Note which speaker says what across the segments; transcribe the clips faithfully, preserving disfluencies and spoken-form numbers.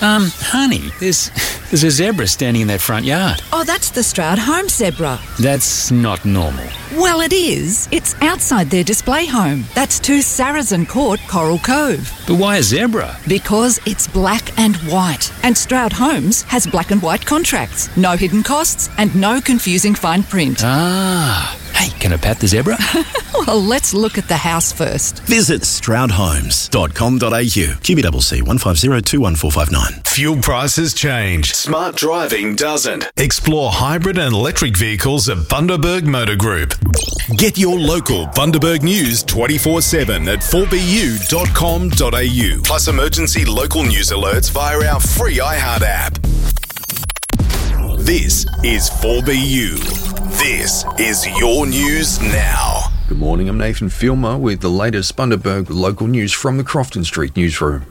Speaker 1: Um, honey, there's there's a zebra standing in that front yard.
Speaker 2: Oh, that's the Stroud home zebra.
Speaker 1: That's not normal.
Speaker 2: Well, it is. It's outside their display home. That's two Saracen Court, Coral Cove.
Speaker 1: But why a zebra?
Speaker 2: Because it's black and white. And Stroud Homes has black and white contracts. No hidden costs and no confusing fine print.
Speaker 1: Ah. Hey, can I pat the zebra?
Speaker 2: Well, let's look at the house first.
Speaker 3: Visit stroud homes dot com dot a u. Q B C C one five zero two one four five nine.
Speaker 4: Fuel prices change. Smart driving doesn't. Explore hybrid and electric vehicles at Bundaberg Motor Group. Get your local Bundaberg news twenty-four seven at four b u dot com dot a u. Plus emergency local news alerts via our free iHeart app. This is four B U. This is your news now.
Speaker 5: Good morning, I'm Nathan Filmer with the latest Bundaberg local news from the Crofton Street newsroom.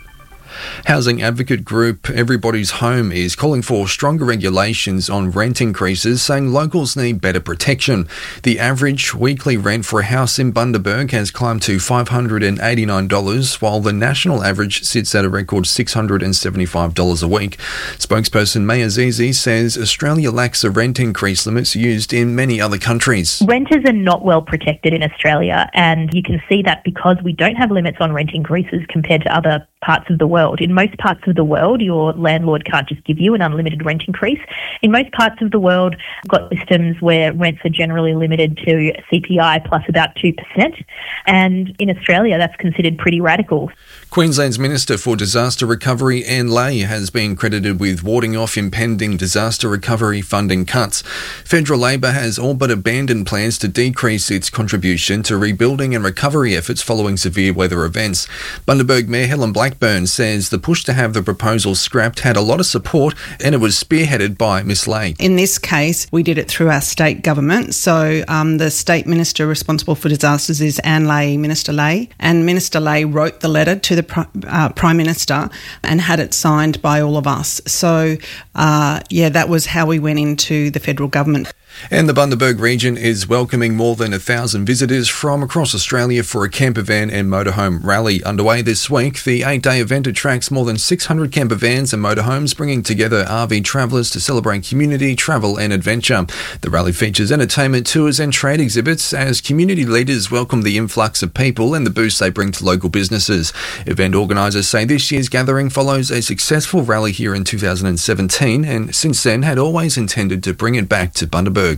Speaker 5: Housing advocate group Everybody's Home is calling for stronger regulations on rent increases, saying locals need better protection. The average weekly rent for a house in Bundaberg has climbed to five hundred eighty-nine dollars, while the national average sits at a record six hundred seventy-five dollars a week. Spokesperson Maya Zizi says Australia lacks the rent increase limits used in many other countries.
Speaker 6: Renters are not well protected in Australia, and you can see that because we don't have limits on rent increases compared to other parts of the world. In most parts of the world, your landlord can't just give you an unlimited rent increase. In most parts of the world, we've got systems where rents are generally limited to C P I plus about two percent. And in Australia, that's considered pretty radical.
Speaker 5: Queensland's Minister for Disaster Recovery, Anne Ley, has been credited with warding off impending disaster recovery funding cuts. Federal Labor has all but abandoned plans to decrease its contribution to rebuilding and recovery efforts following severe weather events. Bundaberg Mayor Helen Blackburn says the push to have the proposal scrapped had a lot of support and it was spearheaded by Miss Ley.
Speaker 7: In this case, we did it through our state government. So um, the state minister responsible for disasters is Anne Ley, Minister Ley, and Minister Ley wrote the letter to the uh, Prime Minister and had it signed by all of us. So, uh, yeah, that was how we went into the federal government.
Speaker 5: And the Bundaberg region is welcoming more than a thousand visitors from across Australia for a camper van and motorhome rally underway this week. The eight-day event attracts more than six hundred camper vans and motorhomes, bringing together R V travellers to celebrate community, travel and adventure. The rally features entertainment, tours and trade exhibits as community leaders welcome the influx of people and the boost they bring to local businesses. Event organisers say this year's gathering follows a successful rally here in two thousand seventeen and since then had always intended to bring it back to Bundaberg.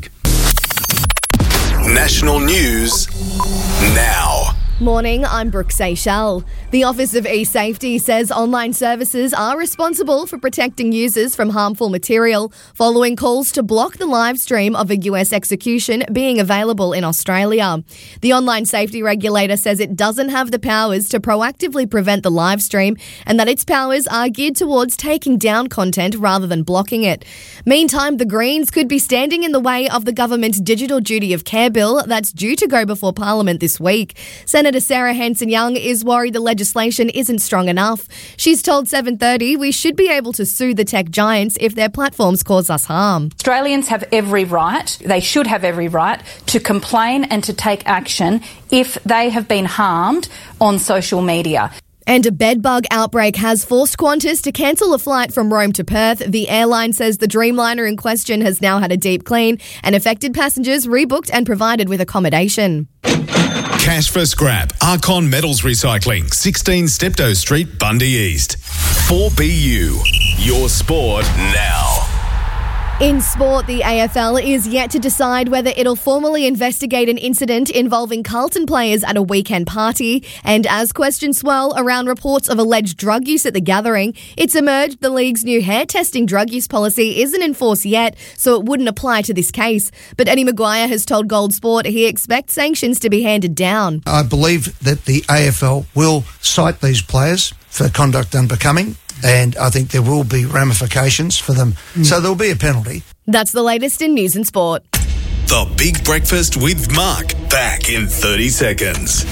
Speaker 4: National news now.
Speaker 8: Morning, I'm Brooke Seychelles. The Office of E-Safety says online services are responsible for protecting users from harmful material following calls to block the live stream of a U S execution being available in Australia. The online safety regulator says it doesn't have the powers to proactively prevent the live stream and that its powers are geared towards taking down content rather than blocking it. Meantime, the Greens could be standing in the way of the government's Digital Duty of Care bill that's due to go before Parliament this week. Senator Sarah Hanson-Young is worried the legislation isn't strong enough. She's told seven thirty we should be able to sue the tech giants if their platforms cause us harm.
Speaker 9: Australians have every right, they should have every right, to complain and to take action if they have been harmed on social media.
Speaker 8: And a bedbug outbreak has forced Qantas to cancel a flight from Rome to Perth. The airline says the Dreamliner in question has now had a deep clean and affected passengers rebooked and provided with accommodation.
Speaker 4: Cash for scrap. Archon Metals Recycling, sixteen Steptoe Street, Bundy East. four B U, your sport now.
Speaker 8: In sport, the A F L is yet to decide whether it'll formally investigate an incident involving Carlton players at a weekend party. And as questions swirl around reports of alleged drug use at the gathering, it's emerged the league's new hair testing drug use policy isn't enforced yet, so it wouldn't apply to this case. But Eddie Maguire has told Gold Sport he expects sanctions to be handed down.
Speaker 10: I believe that the A F L will cite these players for conduct unbecoming, and I think there will be ramifications for them. Mm. So there will be a penalty.
Speaker 8: That's the latest in news and sport.
Speaker 4: The Big Breakfast with Mark, back in thirty seconds.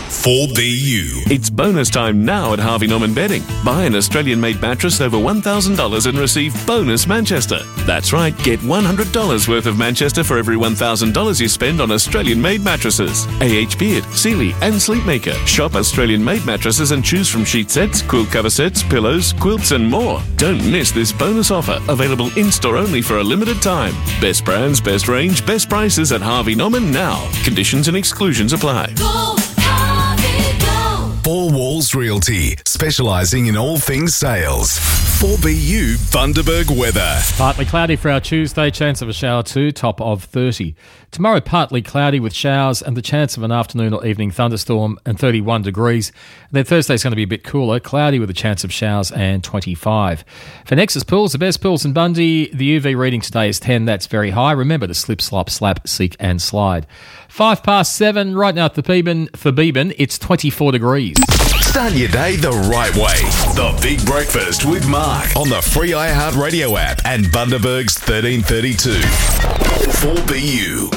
Speaker 4: four B U.
Speaker 11: It's bonus time now at Harvey Norman Bedding. Buy an Australian-made mattress over one thousand dollars and receive bonus Manchester. That's right, get one hundred dollars worth of Manchester for every one thousand dollars you spend on Australian-made mattresses. A H Beard, Sealy and Sleepmaker. Shop Australian-made mattresses and choose from sheet sets, quilt cover sets, pillows, quilts and more. Don't miss this bonus offer, available in-store only for a limited time. Best brands, best range, best prices at Harvey Norman now. Conditions and exclusions apply.
Speaker 4: Go, Harvey, go. Four Walls Realty, specialising in all things sales. four B U Bundaberg weather.
Speaker 12: Partly cloudy for our Tuesday, chance of a shower too, top of thirty. Tomorrow, partly cloudy with showers and the chance of an afternoon or evening thunderstorm and thirty-one degrees. And then Thursday's going to be a bit cooler, cloudy with a chance of showers and twenty-five. For Nexus Pools, the best pools in Bundy, the U V reading today is ten. That's very high. Remember to slip, slop, slap, seek and slide. Five past seven, right now at the Beeban, for Beeban, it's twenty-four degrees.
Speaker 4: Start your day the right way. The Big Breakfast with Mark on the free iHeartRadio app and Bundaberg's thirteen thirty-two. four B U.